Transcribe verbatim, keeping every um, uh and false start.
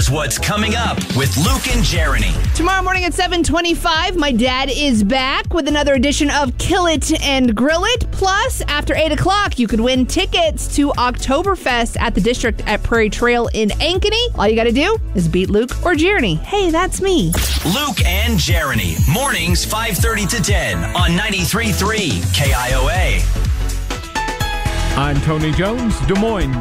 Here's what's coming up with Luke and Jeremy. Tomorrow morning at seven twenty-five, my dad is back with another edition of Kill It and Grill It. Plus, after eight o'clock, you could win tickets to Oktoberfest at the District at Prairie Trail in Ankeny. All you got to do is beat Luke or Jeremy. Hey, that's me. Luke and Jeremy. Mornings five thirty to ten on ninety-three point three K I O A. I'm Tony Jones, Des Moines.